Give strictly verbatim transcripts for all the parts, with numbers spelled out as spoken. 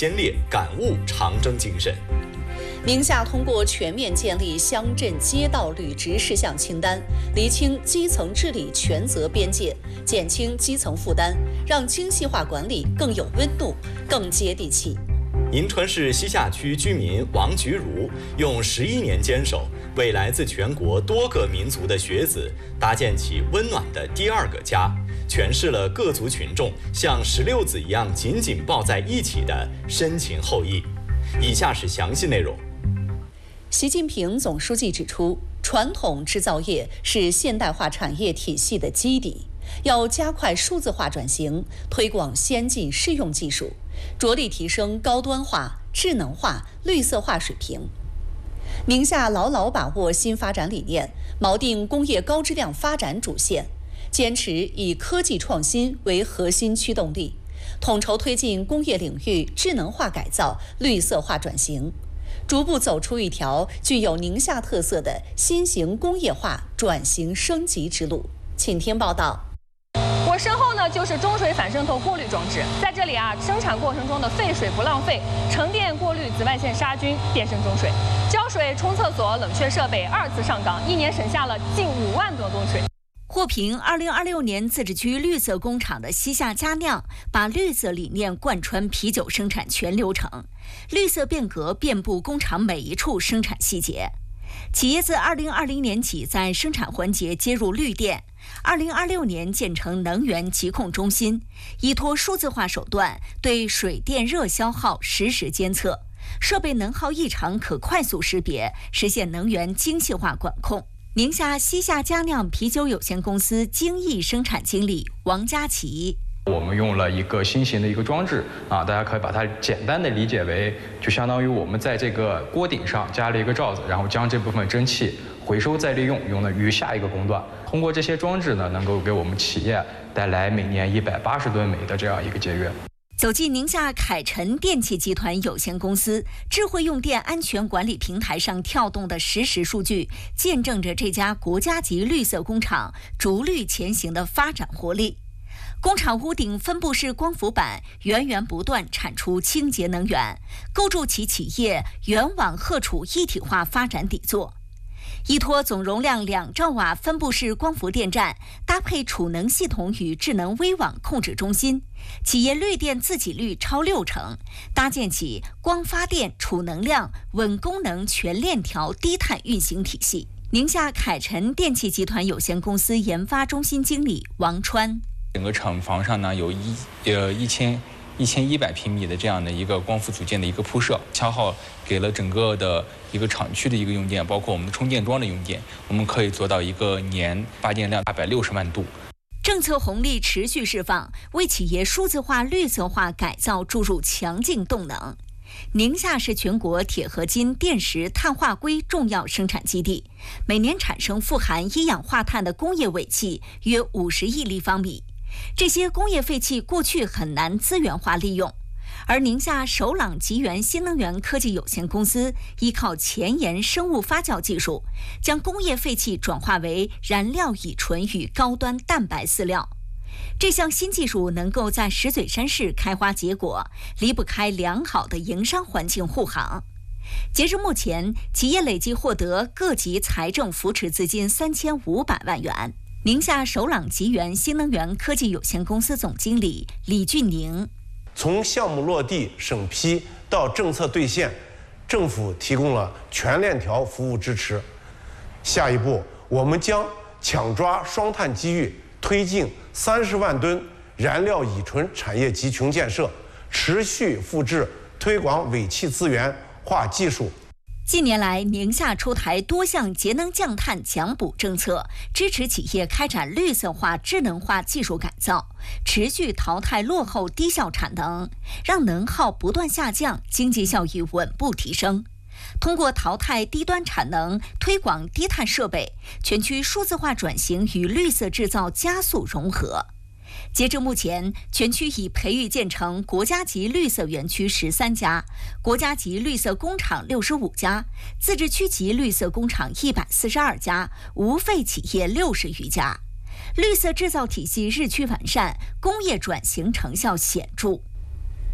先烈，感悟长征精神。 宁夏通过全面建立乡镇街道履职事项清单，厘清基层治理权责边界，减轻基层负担，让精细化管理更有温度、更接地气。 银川市西夏区居民王菊如用十一年坚守，为来自全国多个民族的学子搭建起温暖的第二个家，诠释了各族群众像石榴子一样紧紧抱在一起的深情厚谊。以下是详细内容。 习近平总书记指出，传统制造业是现代化产业体系的基底，要加快数字化转型，推广先进适用技术，着力提升高端化、智能化、绿色化水平。宁夏牢牢把握新发展理念，锚定工业高质量发展主线，坚持以科技创新为核心驱动力，统筹推进工业领域智能化改造、绿色化转型，逐步走出一条具有宁夏特色的新型工业化转型升级之路。请听报道。 我身后呢就是中水反渗透过滤装置，在这里啊，生产过程中的废水不浪费，沉淀过滤紫外线杀菌，变身中水。浇水、冲厕所、冷却设备二次上岗，一年省下了近五万多吨水。 获评二零二六年自治区绿色工厂的西夏佳酿，把绿色理念贯穿啤酒生产全流程，绿色变革遍布工厂每一处生产细节。企业自二零二零年起在生产环节接入绿电，二零二六年建成能源疾控中心，依托数字化手段对水电热消耗实时监测，设备能耗异常可快速识别，实现能源精细化管控。宁夏西夏佳酿啤酒有限公司精益生产经理王佳琪。 我们用了一个新型的一个装置啊，大家可以把它简单的理解为，就相当于我们在这个锅顶上加了一个罩子，然后将这部分蒸汽回收再利用，用于下一个工段。通过这些装置呢，能够给我们企业带来每年一百八十吨煤的这样一个节约。 走进宁夏凯辰电气集团有限公司智慧用电安全管理平台上跳动的实时数据，见证着这家国家级绿色工厂逐绿前行的发展活力。工厂屋顶分布式光伏板源源不断产出清洁能源，构筑起企业源网荷储一体化发展底座。依托总容量两兆瓦分布式光伏电站，搭配储能系统与智能微网控制中心，企业绿电自给率超六成，搭建起光发电、储能量、稳功能全链条低碳运行体系。宁夏凯辰电气集团有限公司研发中心经理王川。 整个厂房上呢有一呃一千一千一百平米的这样的一个光伏组件的一个铺设，消耗给了整个的一个厂区的一个用电，包括我们的充电桩的用电，我们可以做到一个年发电量二百六十万度。 政策红利持续释放，为企业数字化、绿色化改造注入强劲动能。宁夏是全国铁合金、电石、碳化硅重要生产基地，每年产生富含一氧化碳的工业尾气约五十亿立方米。这些工业废气过去很难资源化利用，而宁夏首朗吉源新能源科技有限公司依靠前沿生物发酵技术，将工业废气转化为燃料乙醇与高端蛋白饲料。这项新技术能够在石嘴山市开花结果，离不开良好的营商环境护航。截至目前，企业累计获得各级财政扶持资金三千五百万元。宁夏首朗吉源新能源科技有限公司总经理李俊宁： 从项目落地、审批到政策兑现，政府提供了全链条服务支持。下一步，我们将抢抓双碳机遇，推进三十万吨燃料乙醇产业集群建设，持续复制推广尾气资源化技术。 近年来，宁夏出台多项节能降碳奖补政策，支持企业开展绿色化、智能化技术改造，持续淘汰落后低效产能，让能耗不断下降，经济效益稳步提升。通过淘汰低端产能，推广低碳设备，全区数字化转型与绿色制造加速融合。截至目前，全区已培育建成国家级绿色园区十三家，国家级绿色工厂六十五家，自治区级绿色工厂一百四十二家，无废企业六十余家。绿色制造体系日趋完善，工业转型成效显著。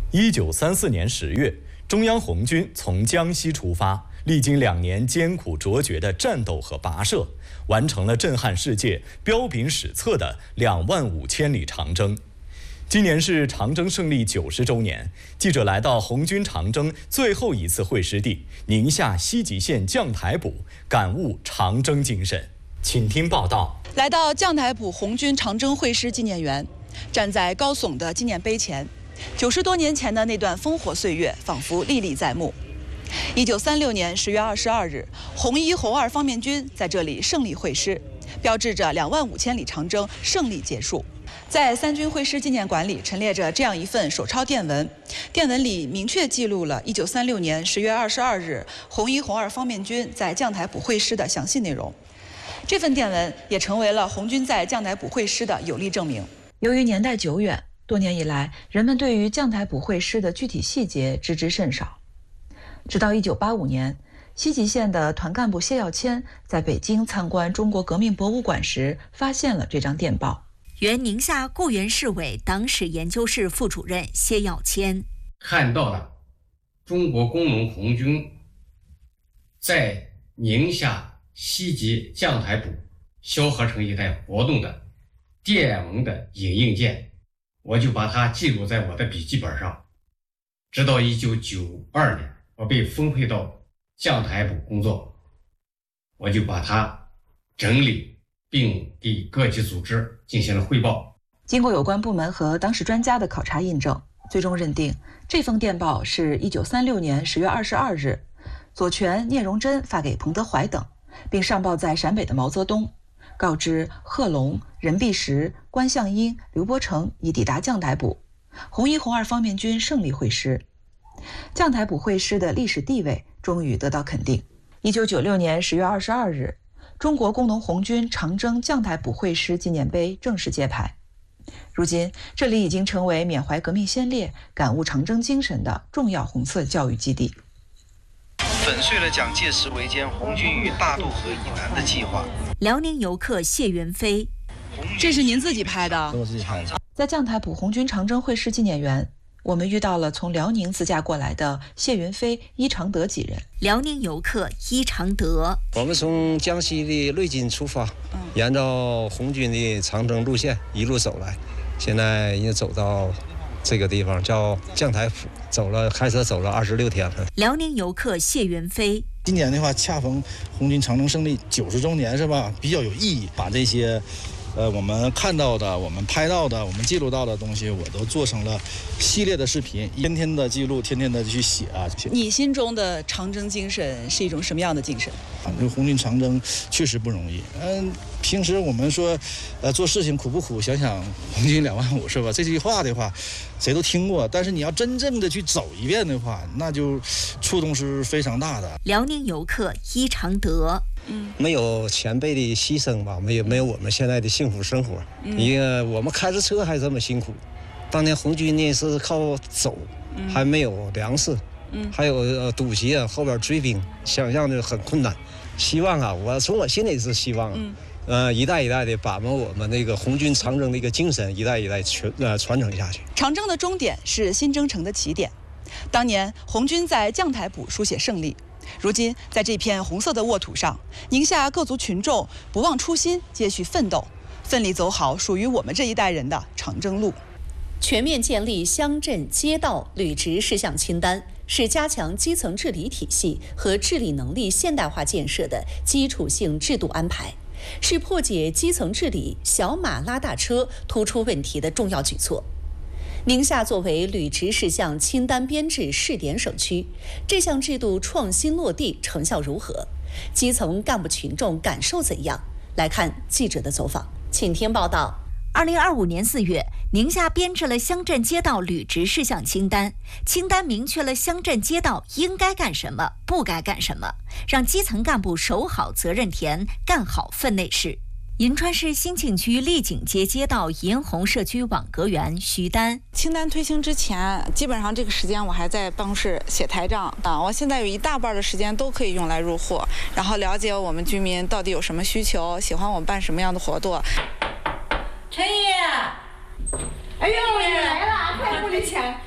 一九三四年十月，中央红军从江西出发，历经两年艰苦卓绝的战斗和跋涉，完成了震撼世界、彪炳史册的两万五千里长征。今年是长征胜利九十周年，记者来到红军长征最后一次会师地宁夏西吉县将台堡，感悟长征精神。请听报道。 来到将台堡红军长征会师纪念园，站在高耸的纪念碑前，九十多年前的那段烽火岁月仿佛历历在目。一九三六年十月二十二日，红一、红二方面军在这里胜利会师，标志着两万五千里长征胜利结束。在三军会师纪念馆里陈列着这样一份手抄电文，电文里明确记录了一九三六年十月二十二日红一、红二方面军在将台堡会师的详细内容。这份电文也成为了红军在将台堡会师的有力证明。由于年代久远，多年以来，人们对于将台堡会师的具体细节知之甚少。直到一九八五年，西吉县的团干部谢耀谦在北京参观中国革命博物馆时，发现了这张电报。 原宁夏固原市委党史研究室副主任谢耀谦看到了中国工农红军在宁夏西吉将台堡萧河城一带活动的电文的影印件，我就把它记录在我的笔记本上。直到一九九二年，我被分配到将台堡工作，我就把它整理并给各级组织进行了汇报。 经过有关部门和当时专家的考察印证，最终认定这封电报是一九三六年十月二十二日左权、聂荣臻发给彭德怀等，并上报在陕北的毛泽东，告知贺龙、任弼时、关向英、刘伯承已抵达将台堡，红一、红二方面军胜利会师。将台堡会师的历史地位终于得到肯定。一九九六年十月二十二日，中国工农红军长征将台堡会师纪念碑正式揭牌。如今，这里已经成为缅怀革命先烈、感悟长征精神的重要红色教育基地。 粉碎了蒋介石围歼红军于大渡河以南的计划。 辽宁游客谢元飞， 这是您自己拍的？ 我自己拍的。 在将台堡红军长征会师纪念园，我们遇到了从辽宁自驾过来的谢云飞、伊长德几人。 辽宁游客伊长德， 我们从江西的瑞金出发，嗯、沿着红军的长征路线一路走来，现在已经走到这个地方叫将台堡，走了开车走了二十六天了。 辽宁游客谢元飞， 今年的话恰逢红军长征胜利九十周年是吧？比较有意义，把这些。呃，我们看到的、我们拍到的、我们记录到的东西，我都做成了系列的视频，天天的记录，天天的去写啊。 你心中的长征精神是一种什么样的精神？ 啊，这红军长征确实不容易。嗯，平时我们说，呃，做事情苦不苦？想想红军两万五是吧？这句话的话，谁都听过。但是你要真正的去走一遍的话，那就触动是非常大的。 辽宁游客伊长德。 嗯，没有前辈的牺牲吧，没有没有我们现在的幸福生活。嗯，因为我们开着车还这么辛苦，当年红军呢是靠走，嗯、还没有粮食，嗯，还有呃堵截后边追兵，想象的很困难。希望啊，我从我心里是希望，嗯，呃，一代一代的把我们我们那个红军长征的一个精神，一代一代传呃传承下去。 长征的终点是新征程的起点，当年红军在将台堡书写胜利。如今，在这片红色的沃土上，宁夏各族群众不忘初心，继续奋斗，奋力走好属于我们这一代人的长征路。 全面建立乡镇街道履职事项清单，是加强基层治理体系和治理能力现代化建设的基础性制度安排，是破解基层治理小马拉大车突出问题的重要举措。宁夏作为履职事项清单编制试点省区，这项制度创新落地成效如何？基层干部群众感受怎样？来看记者的走访，请听报道。 二零二五年四月，宁夏编制了乡镇街道履职事项清单，清单明确了乡镇街道应该干什么，不该干什么，让基层干部守好责任田，干好分内事。银川市兴庆区丽景街街道银虹社区网格员徐丹， 清单推行之前，基本上这个时间我还在办公室写台账啊。我现在有一大半的时间都可以用来入户，然后了解我们居民到底有什么需求，喜欢我们办什么样的活动。 陈姨，哎呦，你来了，快屋里请。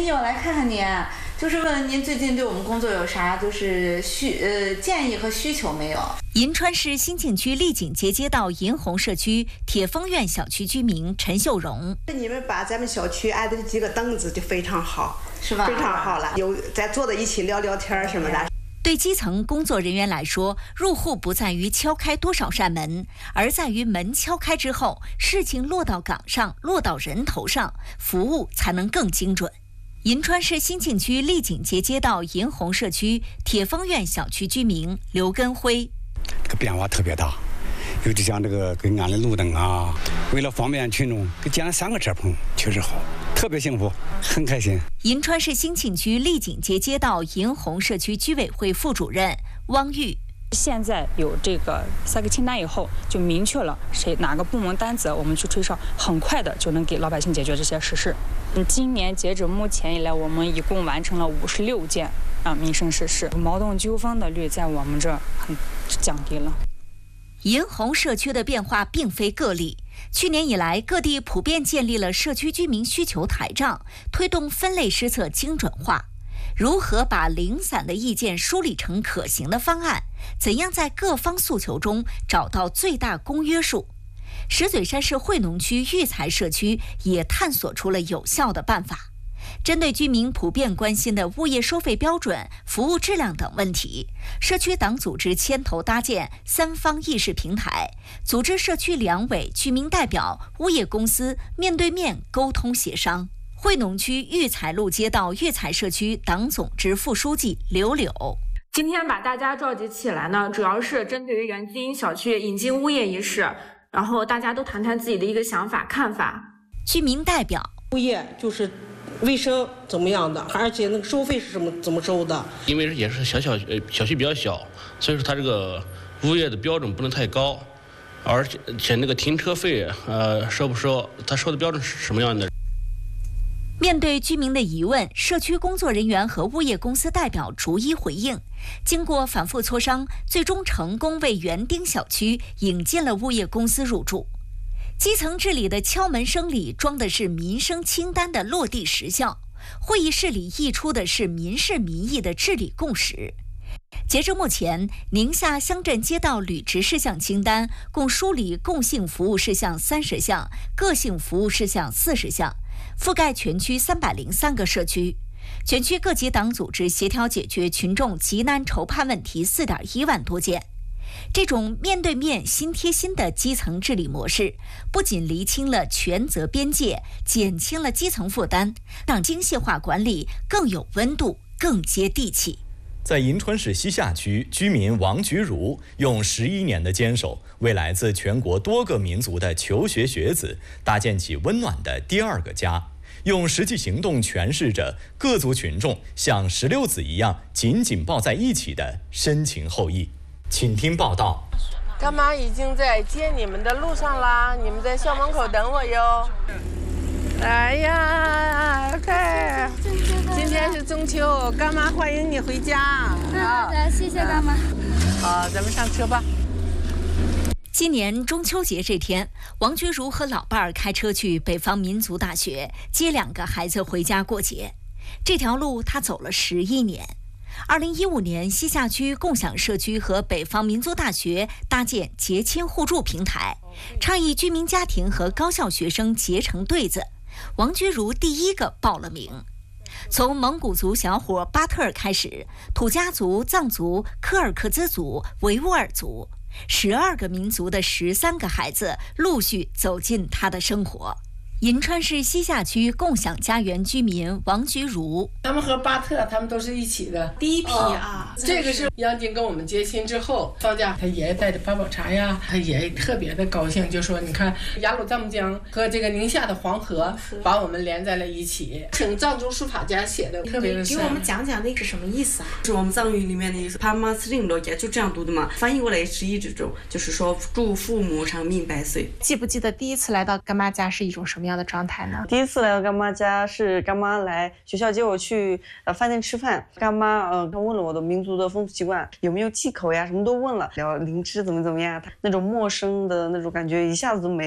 姐，我来看看您，就是问您最近对我们工作有啥就是需呃建议和需求没有？ 银川市新沁区丽景街街道银红社区铁丰苑小区居民陈秀荣， 你们把咱们小区安的几个凳子就非常好， 是吧？ 非常好了，有咱坐在一起聊聊天什么的。 对基层工作人员来说，入户不在于敲开多少扇门，而在于门敲开之后，事情落到岗上，落到人头上，服务才能更精准。银川市新沁区丽景街街道银红社区铁丰苑小区居民刘根辉， 这个变化特别大，尤其像这个给安的路灯啊，为了方便群众，给建了三个车棚，确实好，特别幸福，很开心。 银川市新沁区丽景街街道银红社区居委会副主任汪玉， 现在有这个三个清单以后，就明确了谁哪个部门担责，我们去吹哨，很快的就能给老百姓解决这些实事。嗯，今年截止目前以来，我们一共完成了五十六件啊民生实事，矛盾纠纷的率在我们这很降低了。 银红社区的变化并非个例，去年以来，各地普遍建立了社区居民需求台账，推动分类施策精准化。如何把零散的意见梳理成可行的方案？怎样在各方诉求中找到最大公约数？石嘴山市惠农区育才社区也探索出了有效的办法。针对居民普遍关心的物业收费标准、服务质量等问题，社区党组织牵头搭建三方议事平台，组织社区两委、居民代表、物业公司面对面沟通协商。惠农区育才路街道育才社区党总支副书记刘柳， 今天把大家召集起来呢，主要是针对于原居小区引进物业一事，然后大家都谈谈自己的一个想法看法。 居民代表， 物业就是卫生怎么样的，而且那个收费是什么怎么收的？ 因为也是小小呃小区比较小，所以说它这个物业的标准不能太高，而且且那个停车费呃收不收，它收的标准是什么样的？ 面对居民的疑问，社区工作人员和物业公司代表逐一回应。经过反复磋商，最终成功为园丁小区引进了物业公司入驻。基层治理的敲门声里装的是民生清单的落地实效，会议室里溢出的是民事民意的治理共识。截至目前，宁夏乡镇街道履职事项清单共梳理共性服务事项三十项，个性服务事项四十项，覆盖全区三百零三个社区。全区各级党组织协调解决群众急难愁盼问题四点一万多件。这种面对面心贴心的基层治理模式，不仅厘清了权责边界，减轻了基层负担，让精细化管理更有温度，更接地气。 在银川市西夏区，居民王菊如用十一年的坚守，为来自全国多个民族的求学学子搭建起温暖的第二个家，用实际行动诠释着各族群众像石榴籽一样紧紧抱在一起的深情厚谊。请听报道。 干妈已经在接你们的路上啦，你们在校门口等我哟。哎呀，对，今天是中秋，干妈欢迎你回家。 好的，谢谢干妈。 好，咱们上车吧。 今年中秋节这天，王菊如和老伴儿开车去北方民族大学接两个孩子回家过节。这条路她走了十一年。二零一五年，西夏区共享社区和北方民族大学搭建结亲互助平台，倡议居民家庭和高校学生结成对子。王菊如第一个报了名。从蒙古族小伙巴特尔开始，土家族、藏族、柯尔克孜族、维吾尔族，十二个民族的十三个孩子陆续走进他的生活。银川市西夏区共享家园居民王菊如， 他们和巴特他们都是一起的第一批啊、 哦、这个是杨晶跟我们结亲之后放假，他爷爷带着八宝茶呀，他爷爷特别的高兴，就说你看雅鲁藏布江和这个宁夏的黄河把我们连在了一起，请藏族书法家写的，特别的给我们讲讲那是什么意思啊？是我们藏语里面的意思，帕玛斯林罗也就这样读的嘛，翻译过来是一这种，就是说祝父母长命百岁。 记不记得第一次来到干妈家是一种什么样的状态呢？ 第一次来到干妈家是干妈来学校接我去呃饭店吃饭，干妈呃问了我的民族的风俗习惯，有没有忌口呀，什么都问了，聊灵芝怎么怎么样，那种陌生的那种感觉一下子都没了。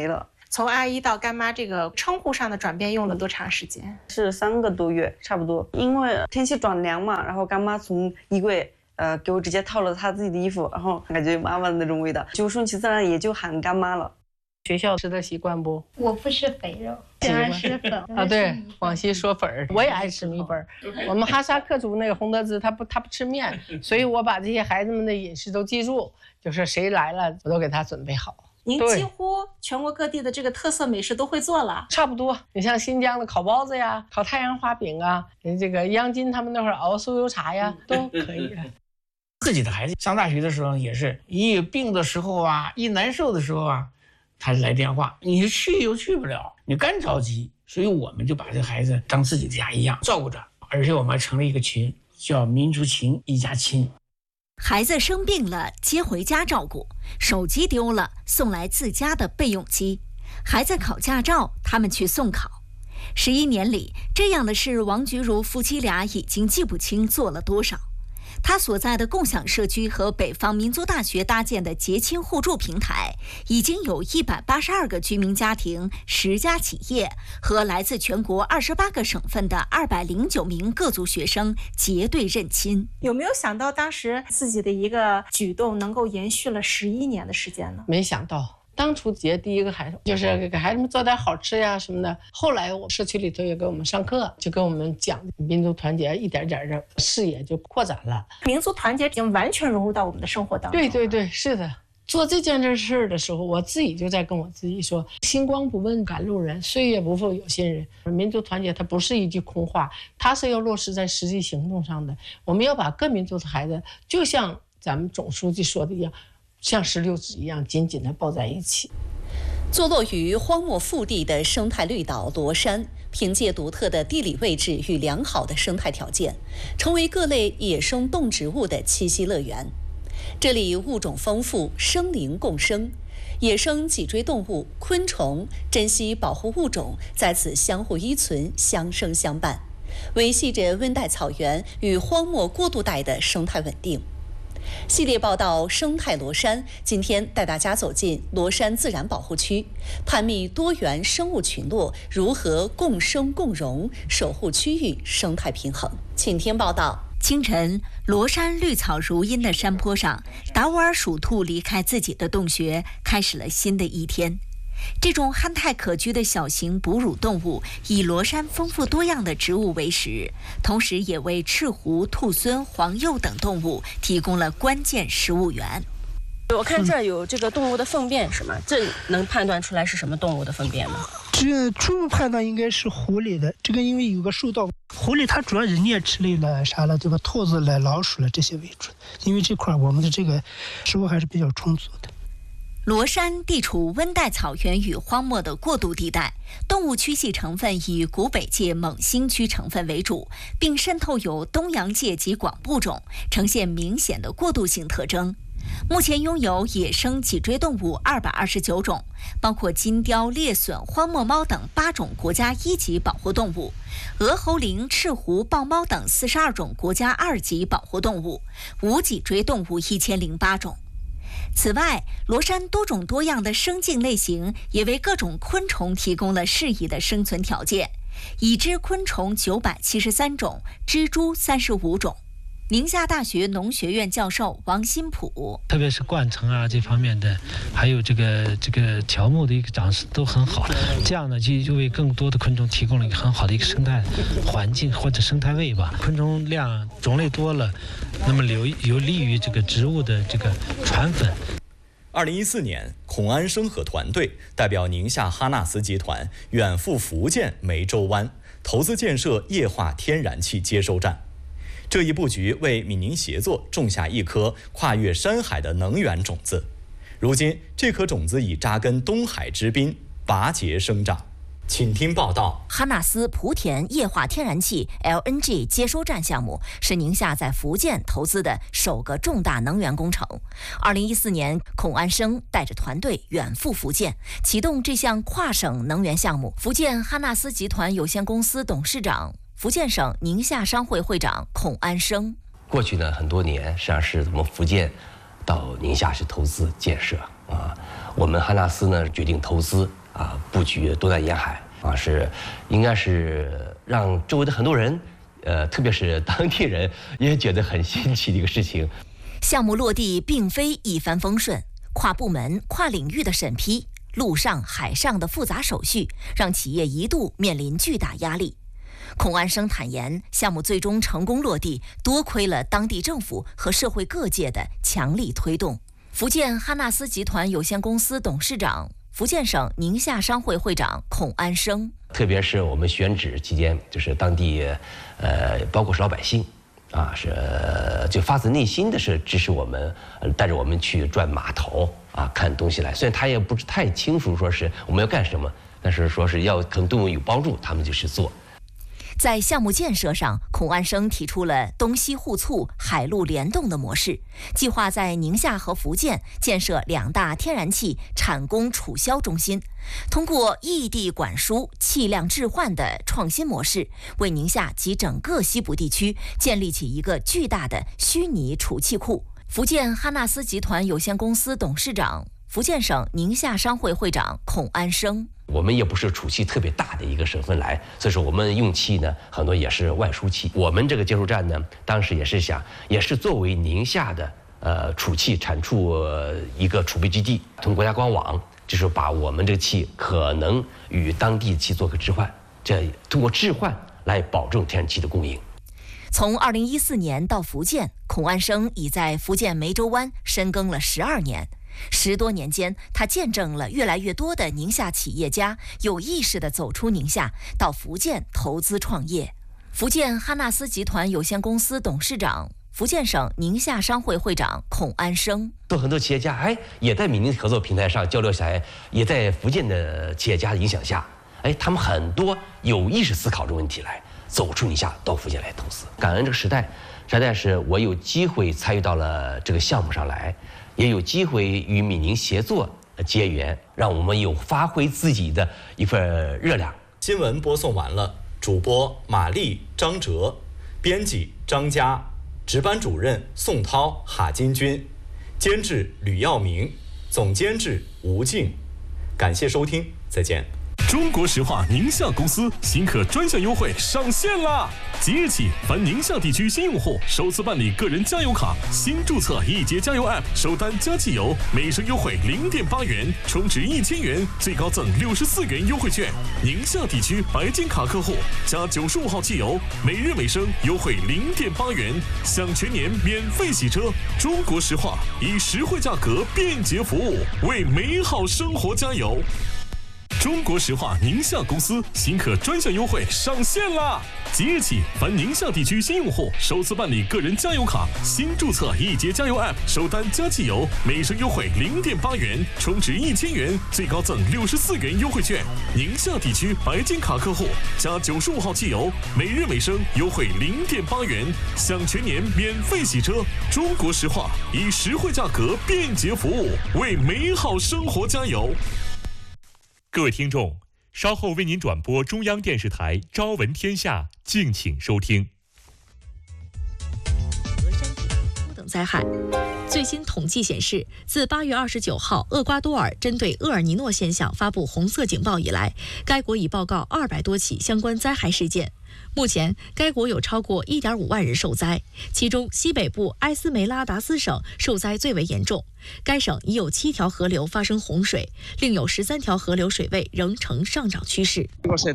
从阿姨到干妈这个称呼上的转变用了多长时间？ 是三个多月，差不多。因为天气转凉嘛，然后干妈从衣柜呃给我直接套了她自己的衣服，然后感觉妈妈的那种味道，就顺其自然也就喊干妈了。 学校吃的习惯不？ 我不吃肥肉，喜欢吃粉啊。对，广西说粉儿，我也爱吃米粉儿。我们哈萨克族那个洪德兹他不他不吃面，所以我把这些孩子们的饮食都记住，就是谁来了我都给他准备好。 您几乎全国各地的这个特色美食都会做了， 差不多。你像新疆的烤包子呀，烤太阳花饼啊，这个央金他们那会儿熬酥油茶呀，都可以。 自己的孩子上大学的时候也是，一有病的时候啊，一难受的时候啊，他来电话，你去又去不了，你干着急，所以我们就把这个孩子当自己的家一样照顾着，而且我们还成立一个群，叫民族情一家亲。 孩子生病了接回家照顾，手机丢了送来自家的备用机，孩子考驾照他们去送考。十一年里，这样的事王菊如夫妻俩已经记不清做了多少。他所在的共享社区和北方民族大学搭建的结亲互助平台，已经有一百八十二个居民家庭、十家企业和来自全国二十八个省份的二百零九名各族学生结对认亲。 有没有想到当时自己的一个举动能够延续了十一年的时间呢？ 没想到。当初结第一个孩子，就是给孩子们做点好吃呀什么的。后来我社区里头也给我们上课，就跟我们讲民族团结，一点点的视野就扩展了。 民族团结已经完全融入到我们的生活当中。 对对对，是的。做这件事的时候，我自己就在跟我自己说：星光不问赶路人，岁月不负有心人。民族团结它不是一句空话，它是要落实在实际行动上的。我们要把各民族的孩子，就像咱们总书记说的一样，像石榴籽一样紧紧地抱在一起。 坐落于荒漠腹地的生态绿岛罗山，凭借独特的地理位置与良好的生态条件，成为各类野生动植物的栖息乐园。这里物种丰富，生灵共生，野生脊椎动物、昆虫、珍稀保护物种在此相互依存，相生相伴，维系着温带草原与荒漠过渡带的生态稳定。系列报道《生态罗山》今天带大家走进罗山自然保护区，探秘多元生物群落如何共生共荣，守护区域生态平衡。请听报道。 清晨，罗山绿草如茵的山坡上，达斡尔鼠兔离开自己的洞穴，开始了新的一天。这种憨态可掬的小型哺乳动物，以罗山丰富多样的植物为食，同时也为赤狐、兔狲、黄鼬等动物提供了关键食物源。 我看这儿有这个动物的粪便是吗？这能判断出来是什么动物的粪便吗？ 这初步判断应该是狐狸的，这个因为有个受到狐狸它主要是啮齿类了啥了，对吧？兔子了、老鼠了这些为主，因为这块我们的这个食物还是比较充足的。 罗山地处温带草原与荒漠的过渡地带，动物区系成分以古北界猛星区成分为主，并渗透有东洋界及广部种，呈现明显的过渡性特征。目前拥有野生脊椎动物二百二十九种，包括金雕、猎隼、荒漠猫等八种国家一级保护动物，鹅喉羚、赤狐、豹猫等四十二种国家二级保护动物，无脊椎动物一千零八种。此外，罗山多种多样的生境类型也为各种昆虫提供了适宜的生存条件，已知昆虫九百七十三种，蜘蛛三十五种。宁夏大学农学院教授王新普， 特别是灌丛啊这方面的，还有这个这个条目的一个长势都很好，这样呢就就为更多的昆虫提供了一个很好的一个生态环境或者生态位吧。昆虫量种类多了，那么有有利于这个植物的这个传粉。 二零一四年，孔安生和团队代表宁夏哈纳斯集团远赴福建梅州湾，投资建设液化天然气接收站。这一布局为闽宁协作种下一颗跨越山海的能源种子。如今，这颗种子已扎根东海之滨，拔节生长。请听报道。 哈纳斯莆田液化天然气 L N G 接收站项目是宁夏在福建投资的首个重大能源工程。二零一四年，孔安生带着团队远赴福建，启动这项跨省能源项目。福建哈纳斯集团有限公司董事长、福建省宁夏商会会长孔安生。 过去呢很多年，实际上是我们福建到宁夏是投资建设啊，我们哈纳斯呢决定投资啊布局东南沿海啊，是应该是让周围的很多人，呃，特别是当地人也觉得很新奇的一个事情。 项目落地并非一帆风顺，跨部门、跨领域的审批、陆上、海上的复杂手续，让企业一度面临巨大压力。孔安生坦言，项目最终成功落地，多亏了当地政府和社会各界的强力推动。福建哈纳斯集团有限公司董事长、福建省宁夏商会会长孔安生， 特别是我们选址期间，就是当地，呃，包括是老百姓。啊，是就发自内心的是支持我们，呃，带着我们去转码头啊，看东西来。虽然他也不是太清楚说是我们要干什么，但是说是要可能对我们有帮助，他们就去做。 在项目建设上，孔安生提出了东西互促、海陆联动的模式，计划在宁夏和福建建设两大天然气产供储销中心，通过异地管输、气量置换的创新模式，为宁夏及整个西部地区建立起一个巨大的虚拟储气库。福建哈纳斯集团有限公司董事长、福建省宁夏商会会长孔安生。 我们也不是储气特别大的一个省份来，所以说我们用气呢，很多也是外输气。我们这个接收站呢，当时也是想，也是作为宁夏的呃储气产出、呃、一个储备基地，通过国家官网，就是把我们这个气可能与当地的气做个置换，这通过置换来保证天然气的供应。 从二零一四年到福建，孔安生已在福建湄洲湾深耕了十二年。十多年间，他见证了越来越多的宁夏企业家有意识地走出宁夏，到福建投资创业。福建哈纳斯集团有限公司董事长、福建省宁夏商会会长孔安生， 有很多企业家哎也在闽宁合作平台上交流下来，也在福建的企业家的影响下，哎，他们很多有意识思考这个问题来，走出宁夏到福建来投资。感恩这个时代，实在是我有机会参与到了这个项目上来。也有机会与闽宁协作结缘，让我们有发挥自己的一份热量。 新闻播送完了，主播马丽、张哲，编辑张佳，值班主任宋涛、哈金军，监制吕耀明，总监制吴静。感谢收听，再见。 中国石化宁夏公司新客专项优惠上线啦！即日起，凡宁夏地区新用户首次办理个人加油卡，新注册易捷加油 App 首单加汽油，每升优惠零点八元，充值一千元，最高赠六十四元优惠券。宁夏地区白金卡客户加九十五号汽油，每日每升优惠零点八元，享全年免费洗车。中国石化以实惠价格、便捷服务，为美好生活加油。中国石化宁夏公司新客专项优惠上线啦！即日起，凡宁夏地区新用户首次办理个人加油卡，新注册易捷加油 App 首单加汽油，每升优惠零点八元，充值一千元，最高赠六十四元优惠券。宁夏地区白金卡客户加九十五号汽油，每日每升优惠零点八元，享全年免费洗车。中国石化以实惠价格、便捷服务，为美好生活加油。各位听众，稍后为您转播中央电视台《朝闻天下》，敬请收听。 高等灾害，最新统计显示，自八月二十九号厄瓜多尔针对厄尔尼诺现象发布红色警报以来，该国已报告二百多起相关灾害事件。目前，该国有超过 一点五万人受灾，其中西北部埃斯梅拉达斯省受灾最为严重。该省已有七条河流发生洪水，另有十三条河流水位仍呈上涨趋势。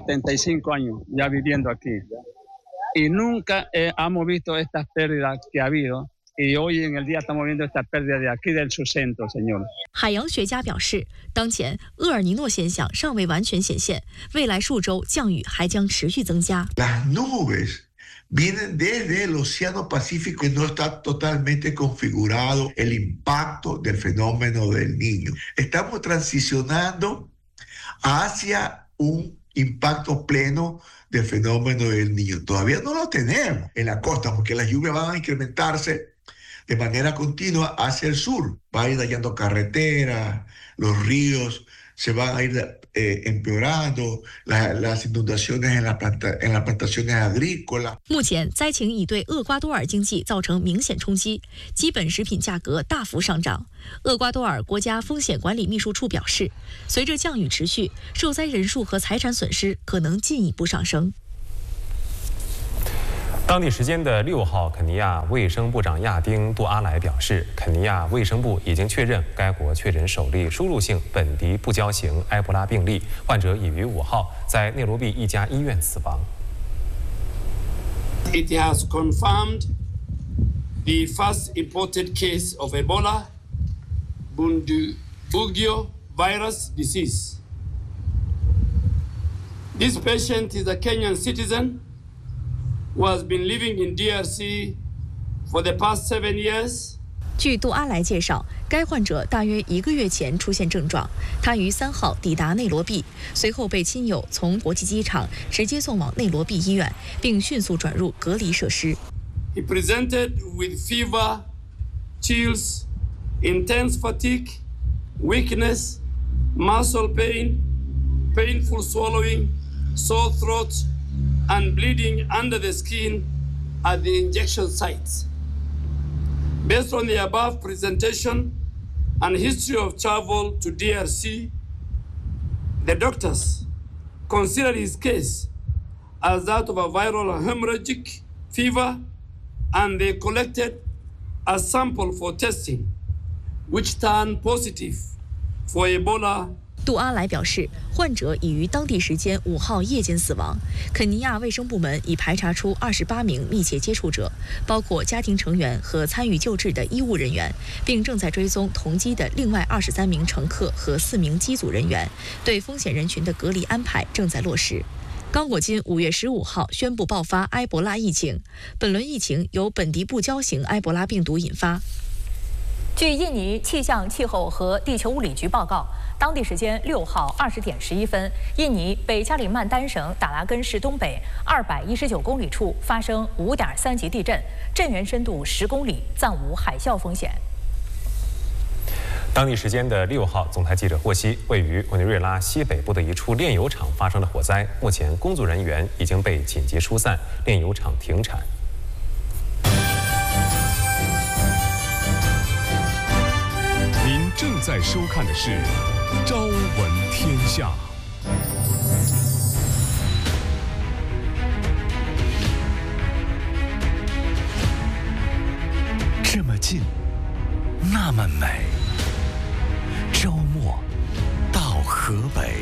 海洋学家表示，当前厄尔尼诺现象尚未完全显现，未来数周降雨还将持续增加。 Vienen desde el Océano Pacífico, que no está totalmente configurado el impacto del fenómeno del Niño. Estamos transicionando hacia un impacto pleno del fenómeno del Niño. Todavía no lo tenemos en la costa, porque las lluvias van a incrementarse de manera continua hacia el sur. Va a ir dañando carreteras, los ríos se van a ir eh, empeorando las, las inundaciones en, la planta, en las plantaciones agrícolas。 目前灾情已对厄瓜多尔经济造成明显冲击，基本食品价格大幅上涨。厄瓜多尔国家风险管理秘书处表示，随着降雨持续，受灾人数和财产损失可能进一步上升。 当地时间的六号，肯尼亚卫生部长亚丁·杜阿莱表示，肯尼亚卫生部已经确认该国确诊首例输入性本地不交型埃博拉病例，患者已于五号在内罗毕一家医院死亡。 It has confirmed the first imported case of Ebola Bundibugyo virus disease. This patient is a Kenyan citizen.who has been living in D R C for the past seven years. 据杜阿莱介绍，该患者大约一个月前出现症状，他于三号抵达内罗毕，随后被亲友从国际机场直接送往内罗毕医院，并迅速转入隔离设施。 He presented with fever, chills, intense fatigue, weakness, muscle pain, painful swallowing, sore throat.and bleeding under the skin at the injection sites. Based on the above presentation and history of travel to D R C, the doctors considered his case as that of a viral hemorrhagic fever, and they collected a sample for testing, which turned positive for Ebola. 杜阿莱表示，患者已于当地时间五号夜间死亡。肯尼亚卫生部门已排查出二十八名密切接触者，包括家庭成员和参与救治的医务人员，并正在追踪同机的另外二十三名乘客和四名机组人员。对风险人群的隔离安排正在落实。刚果金五月十五号宣布爆发埃博拉疫情，本轮疫情由本地不交型埃博拉病毒引发。 据印尼气象、气候和地球物理局报告，当地时间六号二十点十一分，印尼北加里曼丹省达拉根市东北二百一十九公里处发生五点三级地震，震源深度十公里，暂无海啸风险。 当地时间的六号，总台记者获悉，位于委内瑞拉西北部的一处炼油厂发生了火灾，目前工作人员已经被紧急疏散，炼油厂停产。 您正在收看的是《朝闻天下》。 这么近，那么美。周末到河北，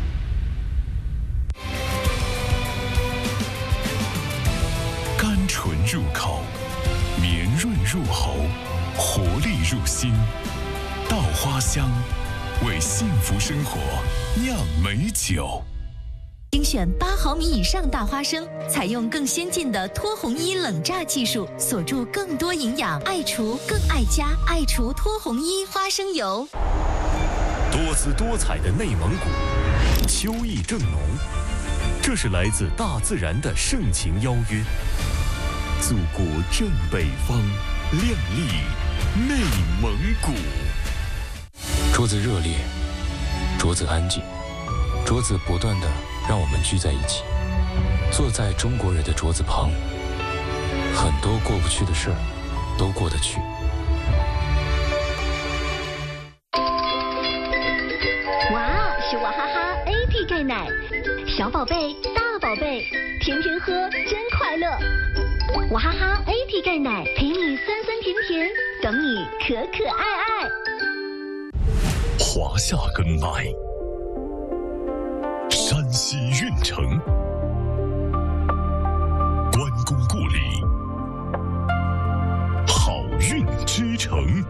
甘醇入口，绵润入喉，活力入心。稻花香，为幸福生活酿美酒。 精选八毫米以上大花生，采用更先进的脱红衣冷榨技术，锁住更多营养。爱厨更爱家，爱厨脱红衣花生油。 多姿多彩的内蒙古，秋意正浓，这是来自大自然的盛情邀约。祖国正北方，靓丽内蒙古。 桌子热烈，桌子安静，桌子不断的让我们聚在一起，坐在中国人的桌子旁，很多过不去的事儿都过得去。 哇，是娃哈哈 A P 钙奶，小宝贝、大宝贝，天天喝真快乐。娃哈哈 A P 钙奶陪你酸酸甜甜，等你可可爱爱。 华夏根奶，山西运城，关公故里，好运之城。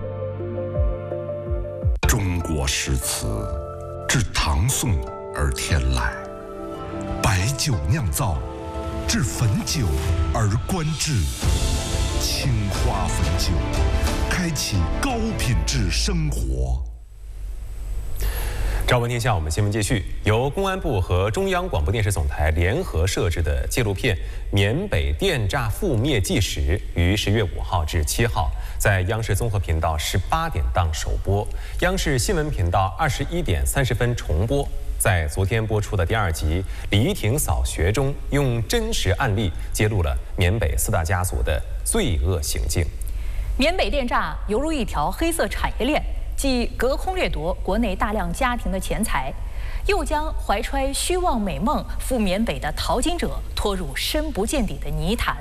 中国诗词自唐宋而天来，白酒酿造，至汾酒而观之。青花汾酒，开启高品质生活。 朝闻天下，我们新闻继续。由公安部和中央广播电视总台联合摄制的纪录片《缅北电诈覆灭纪实》于十月五号至七号在央视综合频道十八点档首播，央视新闻频道二十一点三十分重播。在昨天播出的第二集《李挺扫学》中，用真实案例揭露了缅北四大家族的罪恶行径。 缅北电诈犹如一条黑色产业链。 既隔空掠夺国内大量家庭的钱财，又将怀揣虚妄美梦赴缅北的淘金者拖入深不见底的泥潭。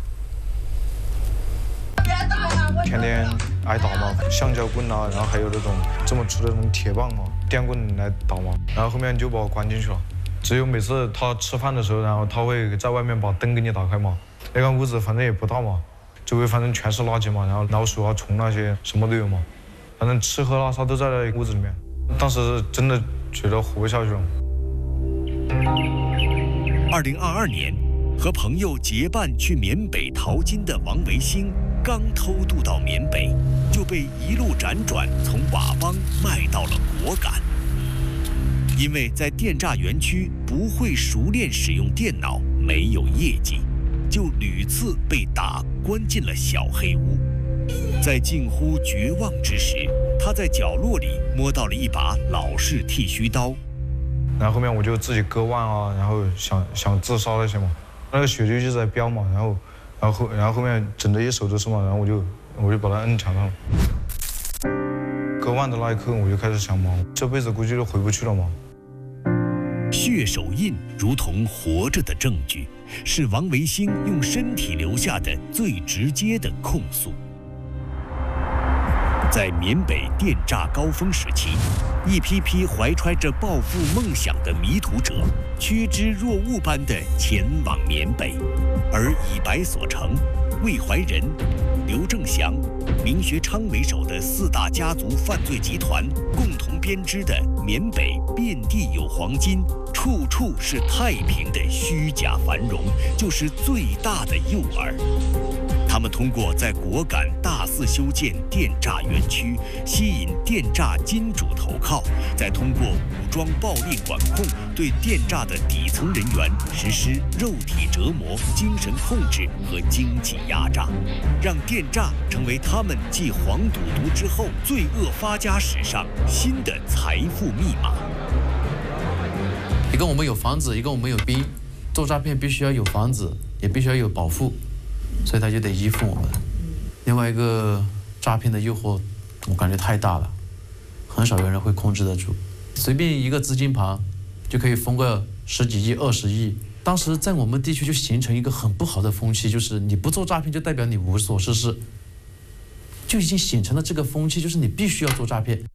天天挨打嘛，橡胶棍啊，然后还有那种这么粗的那种铁棒嘛，电棍来打嘛，然后后面就把我关进去了。只有每次他吃饭的时候，然后他会在外面把灯给你打开嘛，那个屋子反正也不大嘛，周围反正全是垃圾嘛，然后老鼠啊、虫那些什么都有嘛。 反正吃喝拉撒都在那屋子里面，当时真的觉得活不下去了。 二零二二年，和朋友结伴去缅北淘金的王维兴，刚偷渡到缅北，就被一路辗转从佤邦卖到了果敢。因为在电诈园区不会熟练使用电脑，没有业绩，就屡次被打关进了小黑屋。 在近乎绝望之时，他在角落里摸到了一把老式剃须刀， 然后后面我就自己割腕啊，然后想想自杀那些嘛，那个血就一直在飙嘛，然后，然后然后后面整的一手都是嘛，然后我就我就把它摁墙上了。割腕的那一刻，我就开始想嘛，这辈子估计就回不去了嘛。 血手印如同活着的证据，是王维兴用身体留下的最直接的控诉。 在缅北电诈高峰时期，一批批怀揣着暴富梦想的迷途者，趋之若鹜般地前往缅北，而以白所成、魏怀仁、刘正祥、明学昌为首的四大家族犯罪集团共同编织的缅北遍地有黄金、处处是太平的虚假繁荣，就是最大的诱饵。 他们通过在果敢大肆修建电诈园区，吸引电诈金主投靠，再通过武装暴力管控，对电诈的底层人员实施肉体折磨、精神控制和经济压榨，让电诈成为他们继黄赌毒之后罪恶发家史上新的财富密码。 一个我们有房子，一个我们有兵，做诈骗必须要有房子，也必须要有保护。 所以他就得依附我们。另外一个诈骗的诱惑，我感觉太大了，很少有人会控制得住。随便一个资金盘，就可以封个十几亿、二十亿。当时在我们地区就形成一个很不好的风气，就是你不做诈骗就代表你无所事事，就已经形成了这个风气，就是你必须要做诈骗。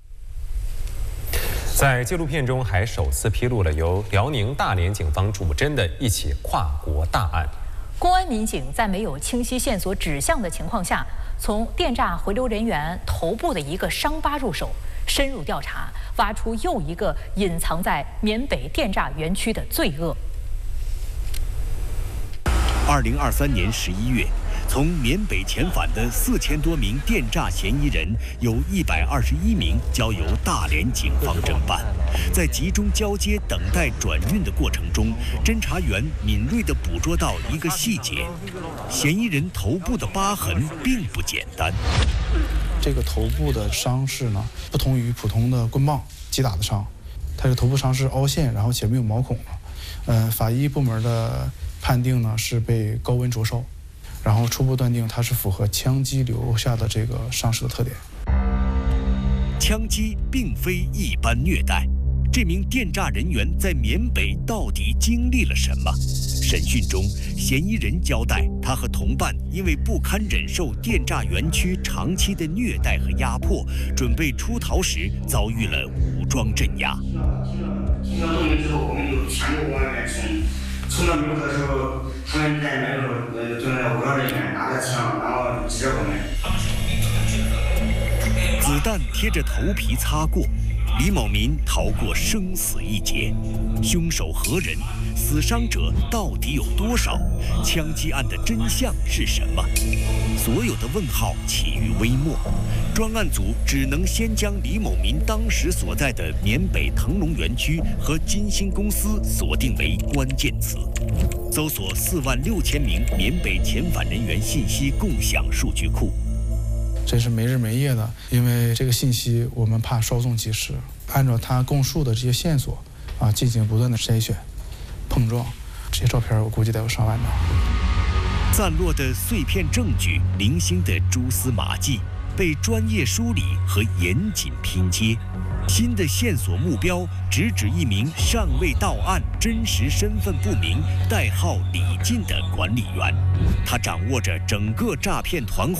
在纪录片中还首次披露了由辽宁大连警方主侦的一起跨国大案。 公安民警在没有清晰线索指向的情况下，从电诈回流人员头部的一个伤疤入手，深入调查，挖出又一个隐藏在缅北电诈园区的罪恶。 二零二三年十一月，从缅北遣返的四千多名电诈嫌疑人，有一百二十一名交由大连警方侦办。在集中交接、等待转运的过程中，侦查员敏锐地捕捉到一个细节：嫌疑人头部的疤痕并不简单。 这个头部的伤势呢，不同于普通的棍棒击打的伤，它这个头部伤是凹陷，然后且没有毛孔了。嗯、呃，法医部门的判定呢是被高温灼烧。 然后初步断定，它是符合枪击留下的这个伤势的特点。 枪击并非一般虐待，这名电诈人员在缅北到底经历了什么？审讯中，嫌疑人交代，他和同伴因为不堪忍受电诈园区长期的虐待和压迫，准备出逃时遭遇了武装镇压。 听到动静之后，我们就全部往外面冲。 冲到门口的时候，他们在门口呃蹲在武装人员拿着枪，然后指着我们。 子弹贴着头皮擦过， 李某民逃过生死一劫。凶手何人？死伤者到底有多少？枪击案的真相是什么？所有的问号起于微末。专案组只能先将李某民当时所在的缅北腾龙园区和金星公司锁定为关键词，搜索四万六千名缅北遣返人员信息共享数据库。 这是没日没夜的，因为这个信息我们怕稍纵即逝，按照他供述的这些线索啊，进行不断的筛选、碰撞。这些照片我估计得有上万张。 散落的碎片证据，零星的蛛丝马迹，被专业梳理和严谨拼接。新的线索目标直指一名尚未到案、真实身份不明、代号李进的管理员，他掌握着整个诈骗团伙